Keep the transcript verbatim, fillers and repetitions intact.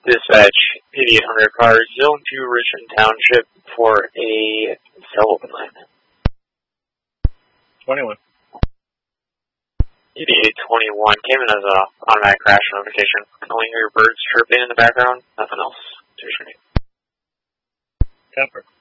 Dispatch eighty-eight hundred car, Zone two, Richmond Township, for a cell open line. twenty-one. eighty-eight twenty-one came in as an automatic crash notification. Can only hear birds chirping in the background, nothing else. Station eight. Temper.